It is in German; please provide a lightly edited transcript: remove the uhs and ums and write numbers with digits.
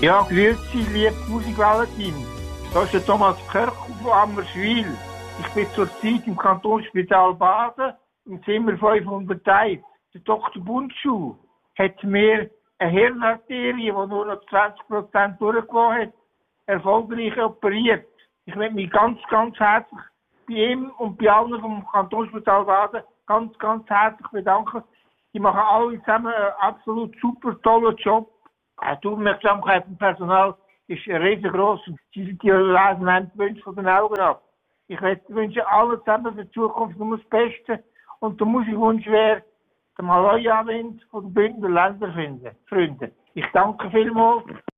Ja, grüezi, liebes Musikwellenteam. Das ist der Thomas Körkel von Ammerswil. Ich bin zurzeit im Kantonsspital Baden, im Zimmer 501. Der Dr. Bundschuh hat mir eine Hirnarterie, die nur noch 20% durchgelassen hat, erfolgreich operiert. Ich möchte mich ganz, ganz herzlich bei ihm und bei allen vom Kantonsspital Baden ganz herzlich bedanken. Die machen alle zusammen einen absolut super tollen Job. Die Aufmerksamkeit vom Personal ist riesengroß. Die lesen einem die Wünsche von den Augen ab. Ich wünsche allen zusammen für die Zukunft nur das Beste. Und der Musikwunsch wäre, der Malaya-Wind von den Bündner Länderfreunden. Ich danke vielmals.